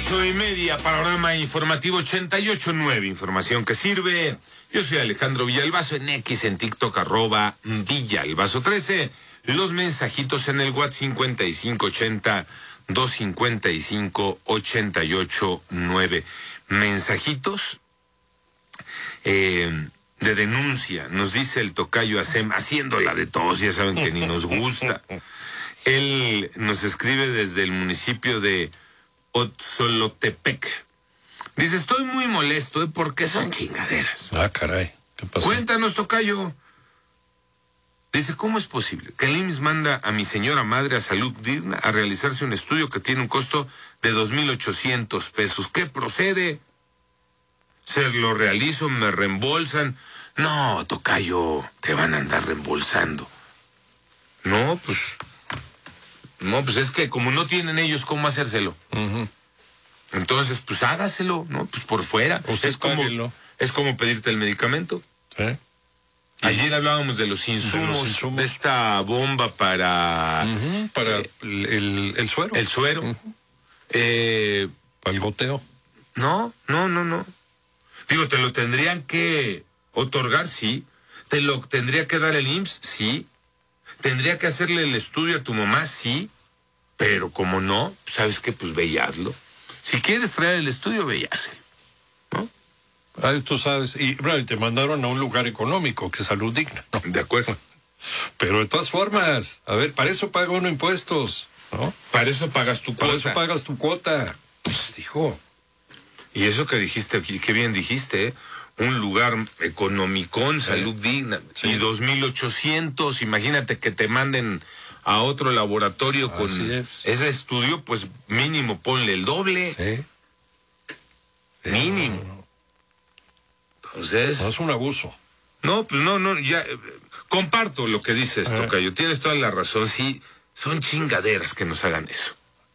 8:30, panorama informativo 88.9, información que sirve. Yo soy Alejandro Villalbazo, en X, en TikTok, @Villalbazo13. Los mensajitos en el WhatsApp 5580-255-889. Mensajitos de denuncia, nos dice el tocayo Acem, haciéndola de todos, ya saben que ni nos gusta. Él nos escribe desde el municipio de Otzolotepec. Dice, estoy muy molesto, porque son chingaderas. Ah, caray, ¿qué pasó? Cuéntanos, tocayo. Dice, ¿cómo es posible que el IMSS manda a mi señora madre a Salud Digna a realizarse un estudio que tiene un costo de 2,800 pesos? ¿Qué procede? Se lo realizo, me reembolsan. No, tocayo, te van a andar reembolsando. No, pues es que como no tienen ellos cómo hacérselo. Uh-huh. Entonces, pues hágaselo, ¿no? Pues por fuera. Es como pedirte el medicamento. Sí. Ayer hablábamos de los insumos, de esta bomba para... Uh-huh, para el suero. El suero. Uh-huh. Para el goteo. No. Digo, te lo tendrían que otorgar, sí. Te lo tendría que dar el IMSS, sí. Tendría que hacerle el estudio a tu mamá, sí. Pero como no, ¿sabes qué? Pues ve y hazlo. Si quieres traer el estudio, ve y hazlo. ¿No? Tú sabes, y bueno, te mandaron a un lugar económico, que es Salud Digna, ¿no? De acuerdo. Pero de todas formas, a ver, para eso paga uno impuestos, ¿no? Para eso pagas tu cuota. Para eso pagas tu cuota. Pues, dijo. Y eso que dijiste, qué bien dijiste, ¿eh? Un lugar economicón, Salud Digna, sí. Y 2,800, imagínate que te manden a otro laboratorio con ese estudio, pues mínimo ponle el doble. Sí. Mínimo. Entonces... No, es un abuso. No, pues no, ya comparto lo que dices, tocayo, tienes toda la razón, sí, son chingaderas que nos hagan eso.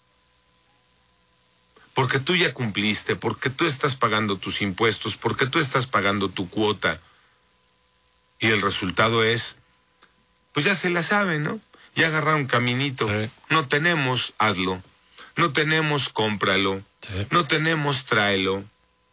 Porque tú ya cumpliste, porque tú estás pagando tus impuestos, porque tú estás pagando tu cuota. Y el resultado es, pues ya se la saben, ¿no? Ya agarraron caminito. Sí. No tenemos, hazlo. No tenemos, cómpralo. Sí. No tenemos, tráelo.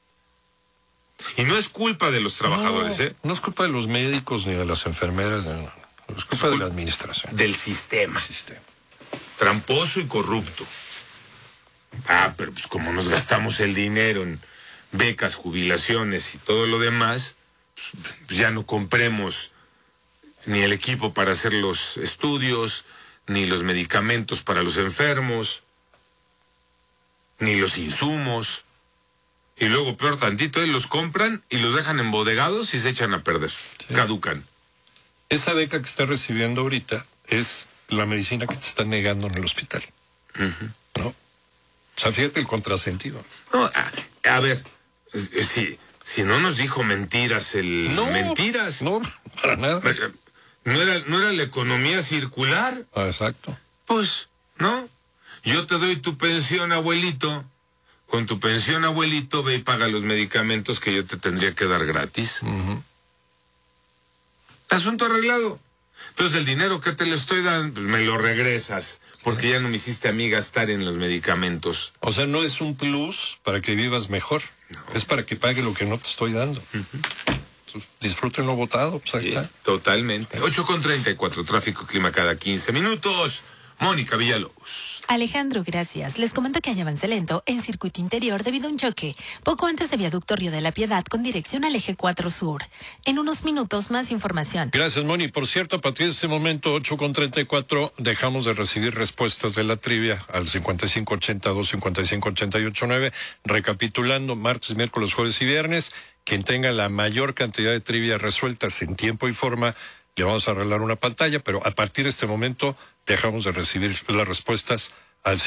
Y no es culpa de los trabajadores, ¿eh? No es culpa de los médicos ni de las enfermeras, no es culpa de la administración. Del sistema. Tramposo y corrupto. Pero pues como nos gastamos el dinero en becas, jubilaciones y todo lo demás, pues ya no compremos ni el equipo para hacer los estudios, ni los medicamentos para los enfermos, ni los insumos. Y luego, peor tantito, los compran y los dejan embodegados y se echan a perder. Sí. Caducan. Esa beca que está recibiendo ahorita es la medicina que te están negando en el hospital. Uh-huh. ¿No? O sea, fíjate el contrasentido. No, a ver, si no nos dijo mentiras mentiras. No, para nada. ¿No era la economía circular? Exacto. Pues, ¿no? Yo te doy tu pensión, abuelito. Con tu pensión, abuelito, ve y paga los medicamentos que yo te tendría que dar gratis. Uh-huh. Asunto arreglado. Entonces el dinero que te le estoy dando, pues me lo regresas, porque ya no me hiciste a mí gastar en los medicamentos. O sea, no es un plus para que vivas mejor, no. Es para que pague lo que no te estoy dando. Uh-huh. Disfruten lo votado, pues ahí está. Totalmente. 8:34, tráfico, clima cada 15 minutos. Mónica Villalobos. Alejandro, gracias. Les comento que hay avance lento en circuito interior debido a un choque poco antes de viaducto Río de la Piedad con dirección al eje 4 Sur. En unos minutos más información. Gracias, Moni. Por cierto, a partir de este momento, 8:34, dejamos de recibir respuestas de la trivia al 5580-255-889. Recapitulando, martes, miércoles, jueves y viernes, quien tenga la mayor cantidad de trivia resueltas en tiempo y forma, le vamos a arreglar una pantalla, pero a partir de este momento dejamos de recibir las respuestas al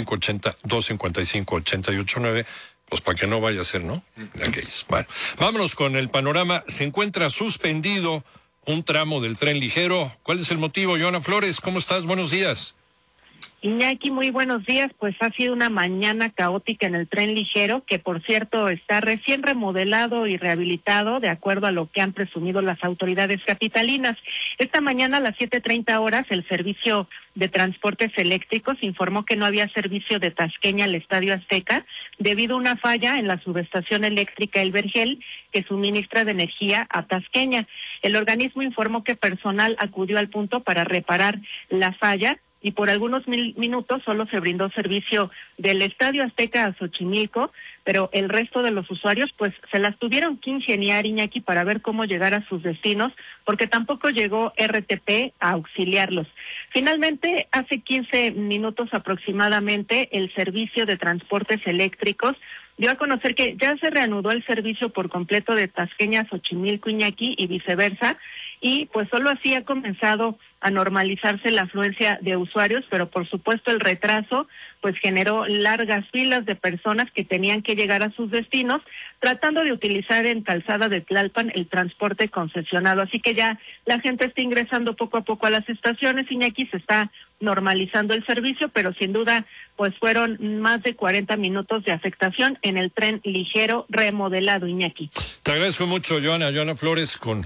5580-255-889, pues para que no vaya a ser, ¿no? Bueno, vámonos con el panorama. Se encuentra suspendido un tramo del tren ligero. ¿Cuál es el motivo? Joana Flores, ¿cómo estás? Buenos días. Iñaki, muy buenos días. Pues ha sido una mañana caótica en el tren ligero, que por cierto está recién remodelado y rehabilitado de acuerdo a lo que han presumido las autoridades capitalinas. Esta mañana a las 7:30 horas el servicio de transportes eléctricos informó que no había servicio de Tasqueña al Estadio Azteca debido a una falla en la subestación eléctrica El Vergel que suministra de energía a Tasqueña. El organismo informó que personal acudió al punto para reparar la falla y por algunos minutos solo se brindó servicio del Estadio Azteca a Xochimilco, pero el resto de los usuarios pues se las tuvieron que ingeniar, Iñaki, para ver cómo llegar a sus destinos, porque tampoco llegó RTP a auxiliarlos. Finalmente, hace 15 minutos aproximadamente, el servicio de transportes eléctricos dio a conocer que ya se reanudó el servicio por completo de Tasqueña a Xochimilco, Iñaki, y viceversa, y pues solo así ha comenzado a normalizarse la afluencia de usuarios, pero por supuesto el retraso pues generó largas filas de personas que tenían que llegar a sus destinos tratando de utilizar en Calzada de Tlalpan el transporte concesionado. Así que ya la gente está ingresando poco a poco a las estaciones, Iñaki, se está normalizando el servicio, pero sin duda pues fueron más de 40 minutos de afectación en el tren ligero remodelado, Iñaki. Te agradezco mucho, Joana Flores, con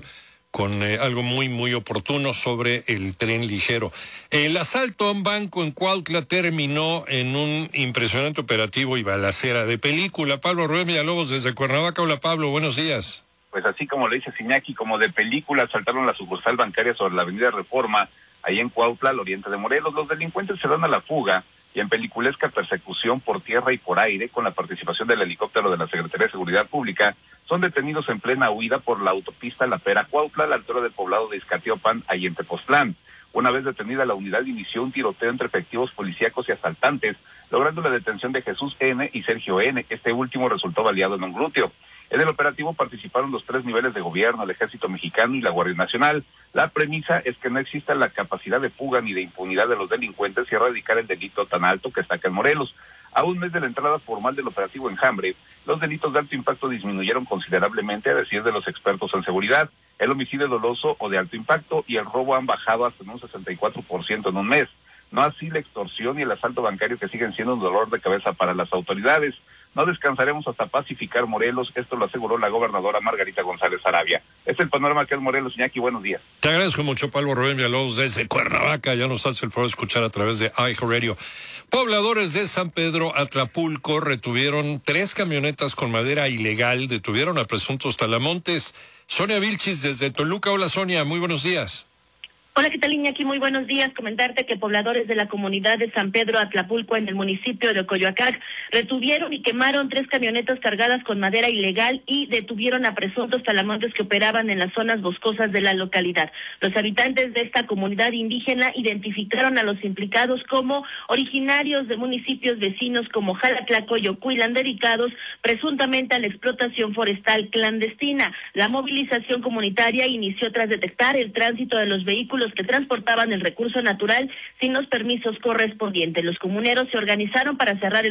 algo muy oportuno sobre el tren ligero. El asalto a un banco en Cuautla terminó en un impresionante operativo y balacera de película. Pablo Rubén Villalobos desde Cuernavaca. Hola, Pablo, buenos días. Pues así como le dice Iñaki, como de película, asaltaron la sucursal bancaria sobre la avenida Reforma, ahí en Cuautla, al oriente de Morelos. Los delincuentes se dan a la fuga y en peliculesca persecución por tierra y por aire, con la participación del helicóptero de la Secretaría de Seguridad Pública, son detenidos en plena huida por la autopista La Pera-Cuautla, a la altura del poblado de Izcatiopan, ahí en Tepoztlán. Una vez detenida, la unidad inició un tiroteo entre efectivos policíacos y asaltantes, logrando la detención de Jesús N. y Sergio N. Este último resultó baleado en un glúteo. En el operativo participaron los 3 niveles de gobierno, el Ejército Mexicano y la Guardia Nacional. La premisa es que no exista la capacidad de fuga ni de impunidad de los delincuentes y erradicar el delito tan alto que está acá en Morelos. A un mes de la entrada formal del operativo Enjambre, los delitos de alto impacto disminuyeron considerablemente, a decir de los expertos en seguridad. El homicidio doloso o de alto impacto y el robo han bajado hasta en un 64% en un mes. No así la extorsión y el asalto bancario, que siguen siendo un dolor de cabeza para las autoridades. No descansaremos hasta pacificar Morelos, esto lo aseguró la gobernadora Margarita González Arabia. Este es el panorama que es Morelos, Iñaki, buenos días. Te agradezco mucho, Pablo Rubén Villalobos desde Cuernavaca, ya nos hace el favor de escuchar a través de iHeartRadio. Pobladores de San Pedro Atlapulco retuvieron 3 camionetas con madera ilegal, detuvieron a presuntos talamontes. Sonia Vilchis desde Toluca. Hola, Sonia, muy buenos días. Hola, ¿qué tal, Iñaki? Muy buenos días. Comentarte que pobladores de la comunidad de San Pedro Atlapulco, en el municipio de Coyoacán, retuvieron y quemaron 3 camionetas cargadas con madera ilegal y detuvieron a presuntos talamontes que operaban en las zonas boscosas de la localidad. Los habitantes de esta comunidad indígena identificaron a los implicados como originarios de municipios vecinos como Jalatlaco y Ocuilan, dedicados presuntamente a la explotación forestal clandestina. La movilización comunitaria inició tras detectar el tránsito de los vehículos que transportaban el recurso natural sin los permisos correspondientes. Los comuneros se organizaron para cerrar el